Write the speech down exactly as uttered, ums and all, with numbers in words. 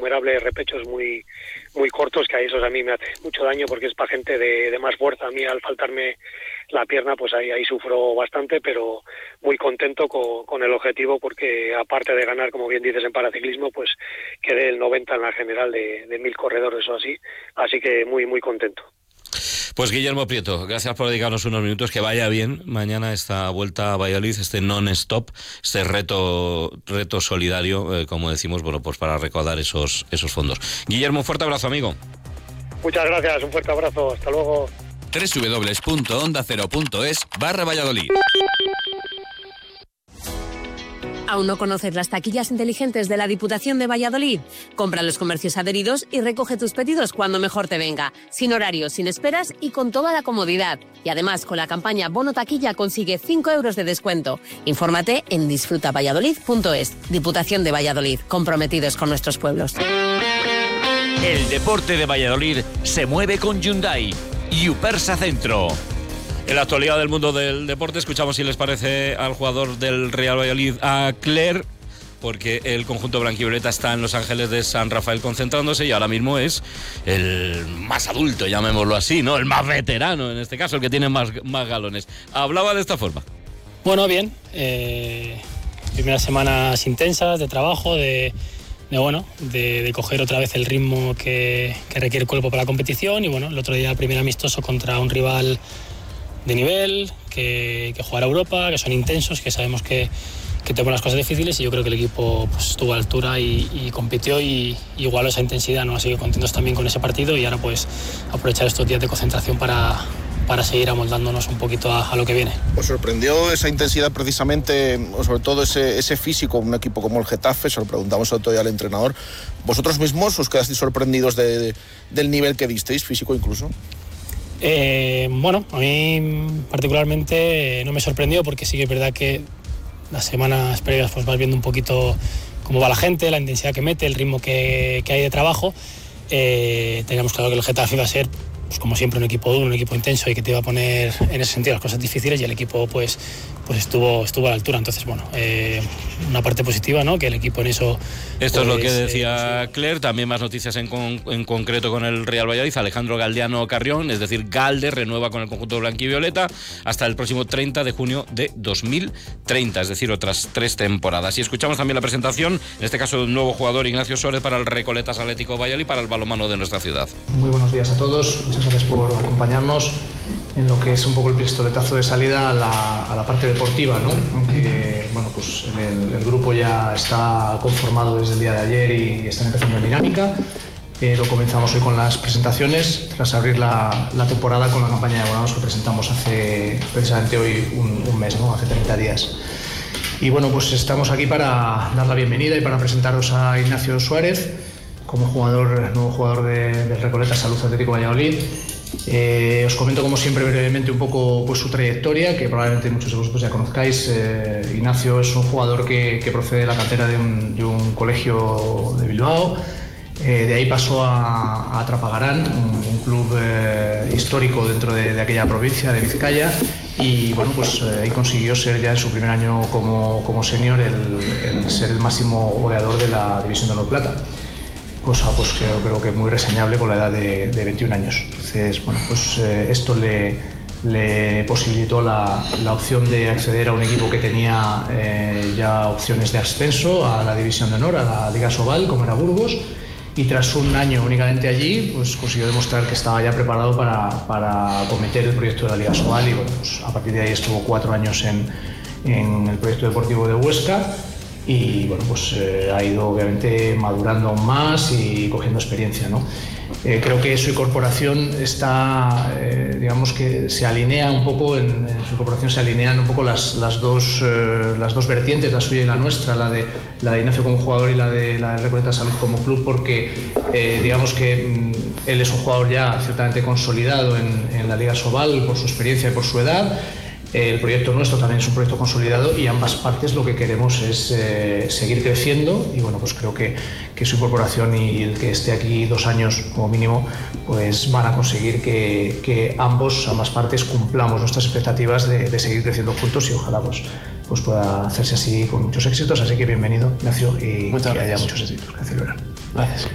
innumerables repechos muy muy cortos, que a esos a mí me hace mucho daño porque es para gente de, de más fuerza. A mí al faltarme la pierna pues ahí, ahí sufro bastante, pero muy contento con, con el objetivo, porque aparte de ganar, como bien dices, en paraciclismo, pues quedé el noventa en la general de, de mil corredores o así, así que muy muy contento. Pues Guillermo Prieto, gracias por dedicarnos unos minutos, que vaya bien mañana esta vuelta a Valladolid, este non-stop, este reto reto solidario, eh, como decimos, bueno, pues para recaudar esos esos fondos. Guillermo, un fuerte abrazo, amigo. Muchas gracias, un fuerte abrazo, hasta luego. doble u doble u doble u punto onda cero punto es barra Valladolid. ¿Aún no conoces las taquillas inteligentes de la Diputación de Valladolid? Compra en los comercios adheridos y recoge tus pedidos cuando mejor te venga, sin horarios, sin esperas y con toda la comodidad. Y además, con la campaña Bono Taquilla consigue cinco euros de descuento. Infórmate en disfruta valladolid punto es. Diputación de Valladolid, comprometidos con nuestros pueblos. El deporte de Valladolid se mueve con Hyundai. Yupersa Centro. En la actualidad del mundo del deporte, escuchamos si les parece al jugador del Real Valladolid, a Clerc, porque el conjunto blanquivioleta está en Los Ángeles de San Rafael concentrándose y ahora mismo es el más adulto, llamémoslo así, ¿no? El más veterano en este caso, el que tiene más, más galones. Hablaba de esta forma. Bueno, bien. Eh, primeras semanas intensas de trabajo, de, de bueno, de, de coger otra vez el ritmo que, que requiere el cuerpo para la competición, y bueno, el otro día el primer amistoso contra un rival de nivel, que, que jugar a Europa, que son intensos, que sabemos que, que tenemos las cosas difíciles, y yo creo que el equipo pues, estuvo a la altura y, y compitió y, y igualó esa intensidad, ¿no? Así que contentos también con ese partido, y ahora pues aprovechar estos días de concentración para, para seguir amoldándonos un poquito a, a lo que viene. ¿Os sorprendió esa intensidad precisamente, o sobre todo ese, ese físico, un equipo como el Getafe? Se lo preguntamos el otro día al entrenador. ¿Vosotros mismos os quedasteis sorprendidos de, de, del nivel que visteis, físico incluso? Eh, bueno, a mí particularmente no me sorprendió, porque sí que es verdad que las semanas previas pues vas viendo un poquito cómo va la gente, la intensidad que mete, el ritmo que, que hay de trabajo. Eh, teníamos claro que el Getafe iba a ser, pues como siempre, un equipo duro, un equipo intenso y que te iba a poner en ese sentido las cosas difíciles, y el equipo pues, pues estuvo, estuvo a la altura. Entonces, bueno, eh, una parte positiva, ¿no? Que el equipo en eso... Esto pues, es lo que decía eh, Clerc. También más noticias en, con, en concreto con el Real Valladolid. Alejandro Galdeano Carrión, es decir, Galde, renueva con el conjunto blanquivioleta hasta el próximo treinta de junio de dos mil treinta, es decir, otras tres temporadas. Y escuchamos también la presentación, en este caso de un nuevo jugador, Ignacio Suárez, para el Recoletas Atlético Valladolid, para el balonmano de nuestra ciudad. Muy buenos días a todos, muchas gracias por acompañarnos en lo que es un poco el pistoletazo de salida a la, a la parte deportiva, ¿no? Aunque, bueno, pues el, el grupo ya está conformado desde el día de ayer y están empezando en dinámica, pero comenzamos hoy con las presentaciones tras abrir la, la temporada con la campaña de abonados que presentamos hace precisamente hoy un, un mes, ¿no? Hace treinta días. Y bueno, pues estamos aquí para dar la bienvenida y para presentaros a Ignacio Suárez como jugador, nuevo jugador de, del Recoletas Salud Atlético Valladolid. Eh, os comento como siempre brevemente un poco pues, su trayectoria, que probablemente muchos de vosotros ya conozcáis. eh, Ignacio es un jugador que, que procede de la cantera de un, de un colegio de Bilbao. Eh, de ahí pasó a, a Trapagarán, un, un club eh, histórico dentro de, de aquella provincia de Vizcaya, y bueno, pues eh, ahí consiguió ser ya en su primer año como, como senior el, el ser el máximo goleador de la División de Honor Plata. Cosa pues creo, creo que muy reseñable con la edad de, de veintiún años. Entonces, bueno, pues eh, esto le, le posibilitó la, la opción de acceder a un equipo que tenía eh, ya opciones de ascenso a la División de Honor, a la Liga Sobal, como era Burgos, y tras un año únicamente allí, pues consiguió demostrar que estaba ya preparado para, para acometer el proyecto de la Liga Sobal, y bueno, pues a partir de ahí estuvo cuatro años en, en el proyecto deportivo de Huesca. Y bueno, pues eh, ha ido obviamente madurando aún más y cogiendo experiencia, ¿no? Eh, creo que su incorporación está, eh, digamos que se alinea un poco, en, en su incorporación se alinean un poco las, las, dos, eh, las dos vertientes, la suya y la nuestra, la de, la de Ignacio como jugador y la de la de Recoletas Salud como club, porque eh, digamos que mm, él es un jugador ya ciertamente consolidado en, en la Liga Sobal por su experiencia y por su edad. El proyecto nuestro también es un proyecto consolidado, y ambas partes lo que queremos es eh, seguir creciendo, y bueno, pues creo que, que su incorporación y el que esté aquí dos años como mínimo pues van a conseguir que, que ambos, ambas partes cumplamos nuestras expectativas de, de seguir creciendo juntos, y ojalá pues, pues pueda hacerse así con muchos éxitos. Así que bienvenido, Ignacio, y Muchas que gracias. haya muchos éxitos. Que celebrar. Gracias.